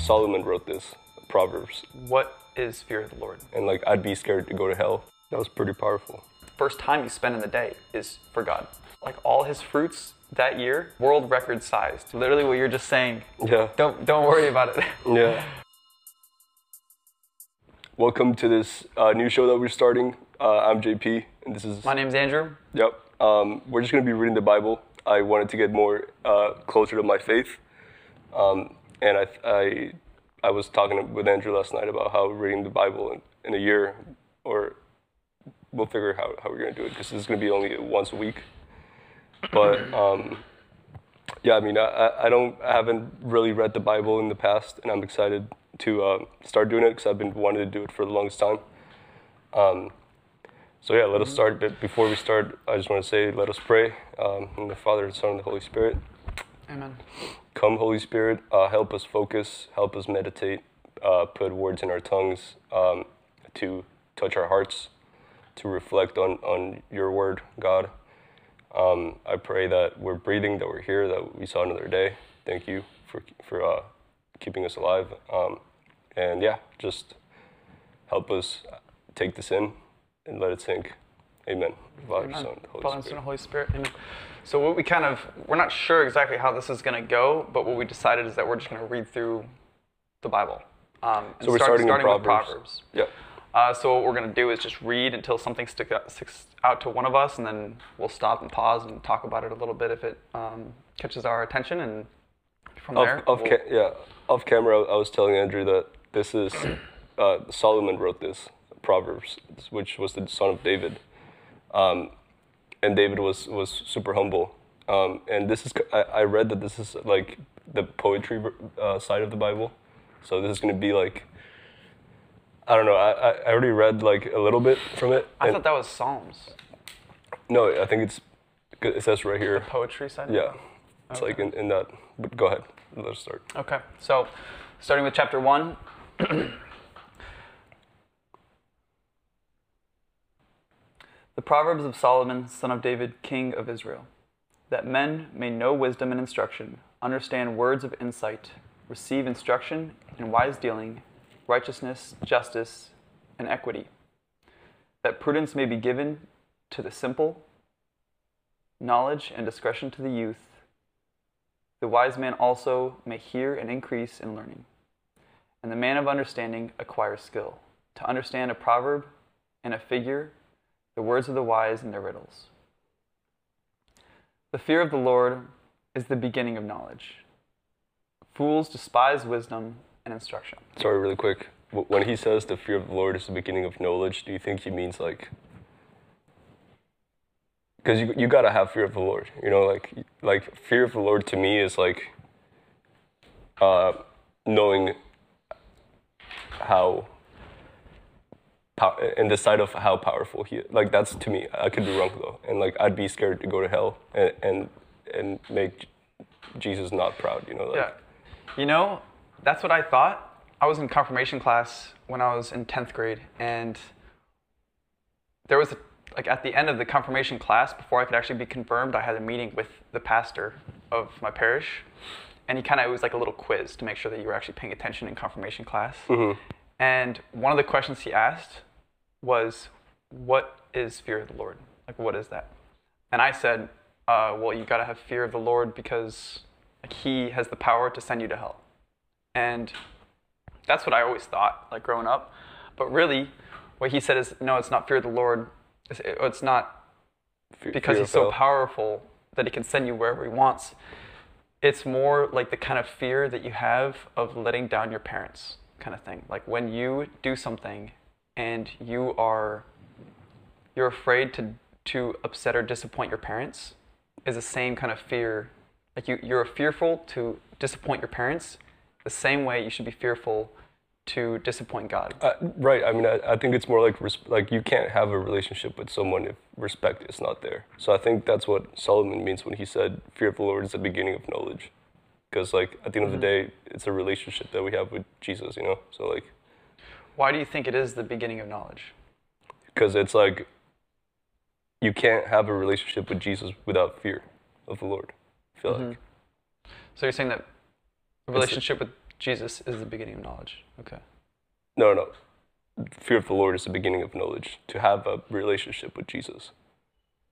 Solomon wrote this, Proverbs, What is fear of the Lord? and like I'd be scared to go to hell. That was pretty powerful. First time you spend in the day is for God. Like all his fruits that year, world record sized. Literally what you're just saying. Yeah. Don't worry about it. Yeah. Welcome to this new show that we're starting. I'm JP, and this is... My name's Andrew. Yep. We're just going to be reading the Bible. I wanted to get more closer to my faith. And I was talking with Andrew last night about how reading the Bible in a year, or we'll figure how we're going to do it, because this is going to be only once a week. But yeah, I mean, I haven't really read the Bible in the past, and I'm excited to start doing it because I've been wanting to do it for the longest time. So yeah, let us start. But before we start, I just want to say, let us pray. In the Father, the Son, and the Holy Spirit. Amen. Come, Holy Spirit, help us focus, help us meditate, put words in our tongues, to touch our hearts, to reflect on your word, God. I pray that we're breathing, that we're here, that we saw another day. Thank you for keeping us alive. And yeah, just help us take this in and let it sink. Amen. Father, Amen. Son, Holy Father, Spirit. Son, and Holy Spirit. Amen. So what we're not sure exactly how this is going to go, but what we decided is that we're just going to read through the Bible. So we're starting in with Proverbs. Yep. So what we're going to do is just read until something sticks out to one of us, and then we'll stop and pause and talk about it a little bit if it catches our attention, and from there... Off camera, I was telling Andrew that this is, Solomon wrote this, Proverbs, which was the son of David. And David was super humble. And this is, I read that this is like the poetry side of the Bible. So this is going to be like, I don't know, I already read like a little bit from it. I thought that was Psalms. No, I think it says right here. The poetry side? Yeah, it's Okay. like in that, but go ahead, let's start. Okay, so starting with chapter 1. The Proverbs of Solomon, son of David, king of Israel, that men may know wisdom and instruction, understand words of insight, receive instruction in wise dealing, righteousness, justice, and equity, that prudence may be given to the simple, knowledge and discretion to the youth. The wise man also may hear and increase in learning, and the man of understanding acquires skill, to understand a proverb and a figure, the words of the wise and their riddles. The fear of the Lord is the beginning of knowledge. Fools despise wisdom and instruction. Sorry, really quick. When he says the fear of the Lord is the beginning of knowledge, do you think he means like... Because you gotta have fear of the Lord, you know, like fear of the Lord to me is like knowing how... and the side of how powerful he is. Like, that's to me. I could be wrong though, and like I'd be scared to go to hell and make Jesus not proud. You know. Like, Yeah, you know, that's what I thought. I was in confirmation class when I was in 10th grade, and there was like at the end of the confirmation class, before I could actually be confirmed, I had a meeting with the pastor of my parish, and it was like a little quiz to make sure that you were actually paying attention in confirmation class. Mm-hmm. And one of the questions he asked was, what is fear of the Lord? Like, what is that? And I said, well, you gotta have fear of the Lord because like, he has the power to send you to hell. And that's what I always thought, like growing up. But really, what he said is, no, it's not fear of the Lord. It's not because he's so powerful that he can send you wherever he wants. It's more like the kind of fear that you have of letting down your parents, kind of thing. Like when you do something and you're afraid to upset or disappoint your parents, is the same kind of fear. Like you're fearful to disappoint your parents, the same way you should be fearful to disappoint God. Right. I mean, I think it's more like you can't have a relationship with someone if respect is not there. So I think that's what Solomon means when he said fear of the Lord is the beginning of knowledge. Because like at the end of the day, it's a relationship that we have with Jesus, you know? So like... Why do you think it is the beginning of knowledge? Because it's like you can't have a relationship with Jesus without fear of the Lord, I feel like. So you're saying that a relationship with Jesus is the beginning of knowledge. Okay. No, no. Fear of the Lord is the beginning of knowledge. To have a relationship with Jesus.